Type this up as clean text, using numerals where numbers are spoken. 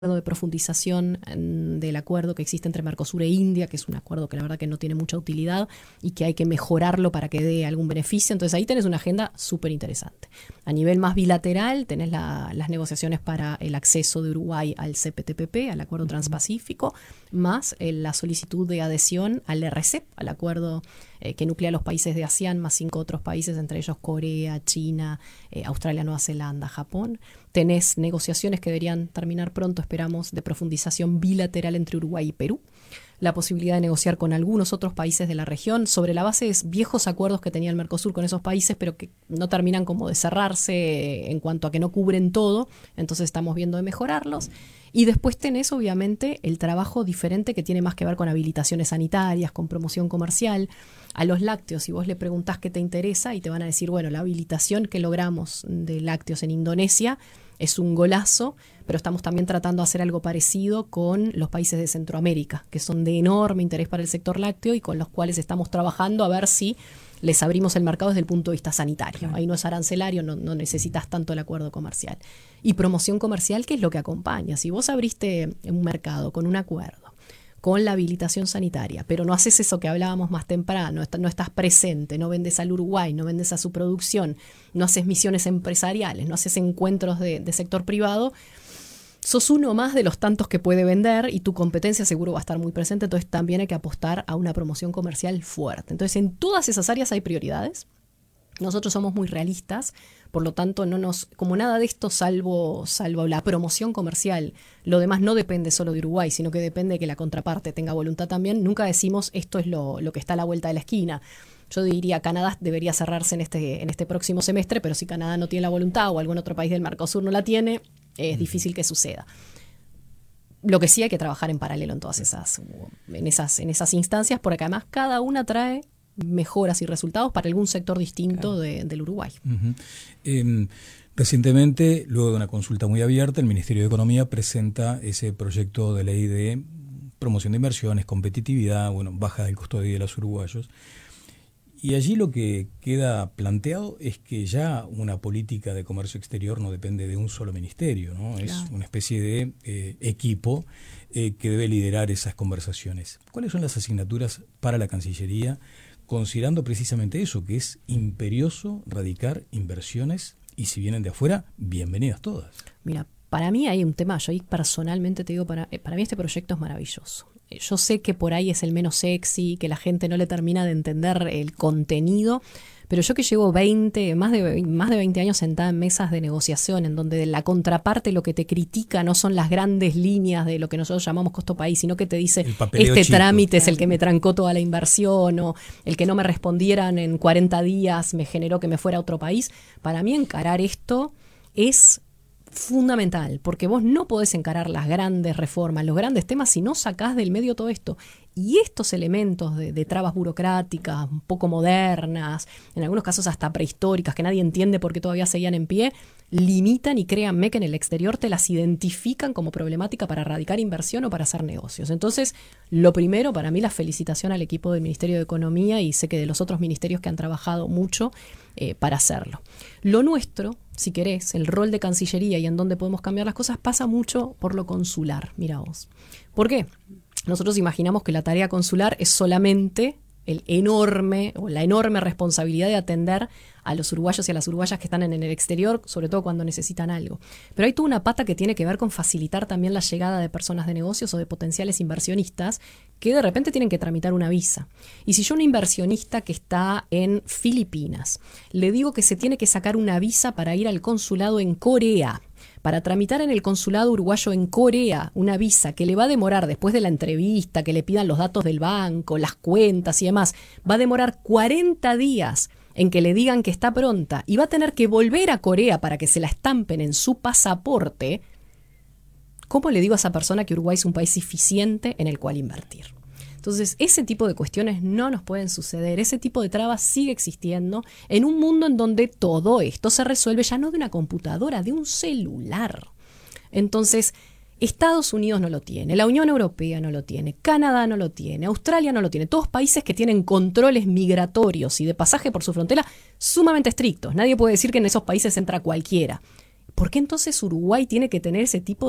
de profundización del acuerdo que existe entre Mercosur e India, que es un acuerdo que la verdad que no tiene mucha utilidad y que hay que mejorarlo para que dé algún beneficio. Entonces ahí tenés una agenda súper interesante. A nivel más bilateral tenés las negociaciones para el acceso de Uruguay al CPTPP, al Acuerdo Transpacífico, más la solicitud de adhesión al RCEP, al acuerdo que nuclea a los países de ASEAN, más 5 otros países, entre ellos Corea, China, Australia, Nueva Zelanda, Japón. Tenés negociaciones que deberían terminar pronto, esperamos, de profundización bilateral entre Uruguay y Perú. La posibilidad de negociar con algunos otros países de la región sobre la base de viejos acuerdos que tenía el Mercosur con esos países, pero que no terminan como de cerrarse en cuanto a que no cubren todo. Entonces estamos viendo de mejorarlos. Y después tenés, obviamente, el trabajo diferente que tiene más que ver con habilitaciones sanitarias, con promoción comercial. A los lácteos, si vos le preguntás qué te interesa, y te van a decir, bueno, la habilitación que logramos de lácteos en Indonesia es un golazo, pero estamos también tratando de hacer algo parecido con los países de Centroamérica, que son de enorme interés para el sector lácteo y con los cuales estamos trabajando a ver si les abrimos el mercado desde el punto de vista sanitario. Claro. Ahí no es arancelario, no necesitas tanto el acuerdo comercial. Y promoción comercial, ¿qué es lo que acompaña? Si vos abriste un mercado con un acuerdo, con la habilitación sanitaria, pero no haces eso que hablábamos más temprano, no estás presente, no vendes al Uruguay, no vendes a su producción, no haces misiones empresariales, no haces encuentros de sector privado, sos uno más de los tantos que puede vender y tu competencia seguro va a estar muy presente, entonces también hay que apostar a una promoción comercial fuerte. Entonces en todas esas áreas hay prioridades. Nosotros somos muy realistas, por lo tanto como nada de esto salvo la promoción comercial, lo demás no depende solo de Uruguay, sino que depende de que la contraparte tenga voluntad también. Nunca decimos esto es lo que está a la vuelta de la esquina. Yo diría Canadá debería cerrarse en este próximo semestre, pero si Canadá no tiene la voluntad o algún otro país del Mercosur no la tiene, es difícil que suceda. Lo que sí hay que trabajar en paralelo en todas esas instancias, porque además cada una trae mejoras y resultados para algún sector distinto del Uruguay. Uh-huh. Recientemente, luego de una consulta muy abierta, el Ministerio de Economía presenta ese proyecto de ley de promoción de inversiones, competitividad, baja del costo de vida de los uruguayos. Y allí lo que queda planteado es que ya una política de comercio exterior no depende de un solo ministerio, ¿no? Claro. Es una especie de equipo que debe liderar esas conversaciones. ¿Cuáles son las asignaturas para la Cancillería, considerando precisamente eso, que es imperioso radicar inversiones y si vienen de afuera, bienvenidas todas? Mira, para mí hay un tema, yo ahí personalmente te digo, para mí este proyecto es maravilloso. Yo sé que por ahí es el menos sexy, que la gente no le termina de entender el contenido, pero yo que llevo más de 20 años sentada en mesas de negociación, en donde la contraparte lo que te critica no son las grandes líneas de lo que nosotros llamamos costo país, sino que te dice este chico. Trámite es el que me trancó toda la inversión, o el que no me respondieran en 40 días me generó que me fuera a otro país. Para mí encarar esto es fundamental, porque vos no podés encarar las grandes reformas, los grandes temas si no sacás del medio todo esto. Y estos elementos de trabas burocráticas, un poco modernas, en algunos casos hasta prehistóricas, que nadie entiende por qué todavía seguían en pie, limitan y créanme que en el exterior te las identifican como problemática para erradicar inversión o para hacer negocios. Entonces, lo primero, para mí, la felicitación al equipo del Ministerio de Economía y sé que de los otros ministerios que han trabajado mucho para hacerlo. Lo nuestro, si querés, el rol de Cancillería y en dónde podemos cambiar las cosas, pasa mucho por lo consular. Mira vos. ¿Por qué? Nosotros imaginamos que la tarea consular es solamente la enorme responsabilidad de atender a los uruguayos y a las uruguayas que están en el exterior, sobre todo cuando necesitan algo. Pero hay toda una pata que tiene que ver con facilitar también la llegada de personas de negocios o de potenciales inversionistas que de repente tienen que tramitar una visa. Y si yo a un inversionista que está en Filipinas le digo que se tiene que sacar una visa para ir al consulado en Corea, para tramitar en el consulado uruguayo en Corea una visa que le va a demorar después de la entrevista, que le pidan los datos del banco, las cuentas y demás, va a demorar 40 días en que le digan que está pronta y va a tener que volver a Corea para que se la estampen en su pasaporte. ¿Cómo le digo a esa persona que Uruguay es un país eficiente en el cual invertir? Entonces, ese tipo de cuestiones no nos pueden suceder, ese tipo de trabas sigue existiendo en un mundo en donde todo esto se resuelve ya no de una computadora, de un celular. Entonces, Estados Unidos no lo tiene, la Unión Europea no lo tiene, Canadá no lo tiene, Australia no lo tiene, todos países que tienen controles migratorios y de pasaje por su frontera sumamente estrictos. Nadie puede decir que en esos países entra cualquiera. ¿Por qué entonces Uruguay tiene que tener ese tipo